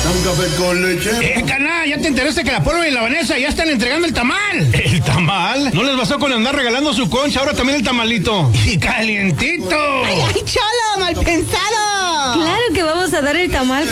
Un café con leche. Carnal, ya te enteraste que la Polo y la Vanessa ya están entregando el tamal. ¿El tamal? ¿No les bastó con andar regalando su concha, ahora también el tamalito? ¡Y calientito! ¡Ay, cholo, mal pensado! Claro que vamos a dar el tamal